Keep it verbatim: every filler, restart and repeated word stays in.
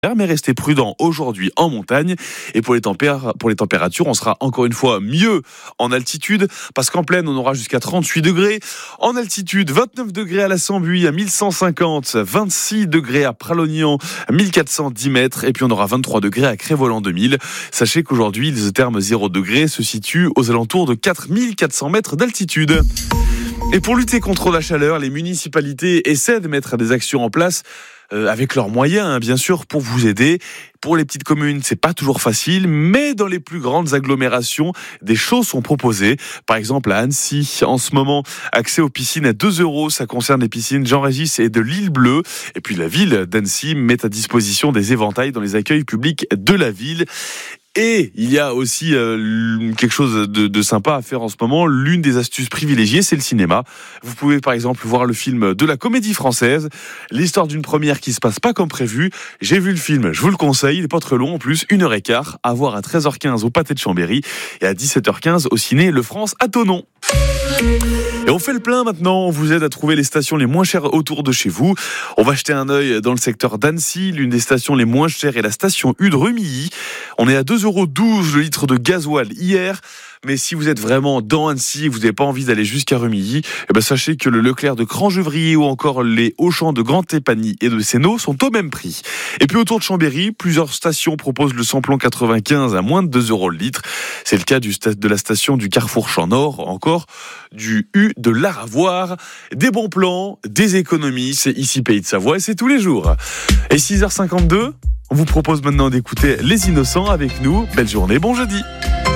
Mais restez prudents aujourd'hui en montagne. Et pour les, tempér- pour les températures, on sera encore une fois mieux en altitude, parce qu'en plaine, on aura jusqu'à trente-huit degrés. En altitude, vingt-neuf degrés à la Sambuie, à mille cent cinquante, vingt-six degrés à Pralognan, à mille quatre cent dix mètres, et puis on aura vingt-trois degrés à Crest-Voland deux mille. Sachez qu'aujourd'hui, l'isotherme zéro degré se situe aux alentours de quatre mille quatre cents mètres d'altitude. Et pour lutter contre la chaleur, les municipalités essaient de mettre des actions en place euh, avec leurs moyens, hein, bien sûr, pour vous aider. Pour les petites communes, c'est pas toujours facile, mais dans les plus grandes agglomérations, des choses sont proposées. Par exemple, à Annecy, en ce moment, accès aux piscines à deux euros. Ça concerne les piscines Jean-Régis et de l'Île Bleue. Et puis la ville d'Annecy met à disposition des éventails dans les accueils publics de la ville. Et il y a aussi euh, quelque chose de, de sympa à faire en ce moment. L'une des astuces privilégiées, c'est le cinéma. Vous pouvez par exemple voir le film de la Comédie Française, l'histoire d'une première qui se passe pas comme prévu. J'ai vu le film, je vous le conseille, il est pas très long en plus, une heure et quart, à voir à treize heures quinze au Pâté de Chambéry et à dix-sept heures quinze au ciné Le France à Thonon. Et on fait le plein maintenant, on vous aide à trouver les stations les moins chères autour de chez vous. On va jeter un œil dans le secteur d'Annecy. L'une des stations les moins chères est la station U de Remilly. On est à deux euros douze le litre de gasoil hier. Mais si vous êtes vraiment dans Annecy et que vous n'avez pas envie d'aller jusqu'à Remilly, eh ben sachez que le Leclerc de Crangevrier ou encore les Auchan de Grand-Épagny et de Sénaux sont au même prix. Et puis autour de Chambéry, plusieurs stations proposent le samplon quatre-vingt-quinze à moins de deux euros le litre. C'est le cas du sta- de la station du Carrefour Champ Nord, encore du U de l'Aravoire. Des bons plans, des économies, c'est ici Pays de Savoie et c'est tous les jours. Et six heures cinquante-deux, on vous propose maintenant d'écouter Les Innocents avec nous. Belle journée, bon jeudi.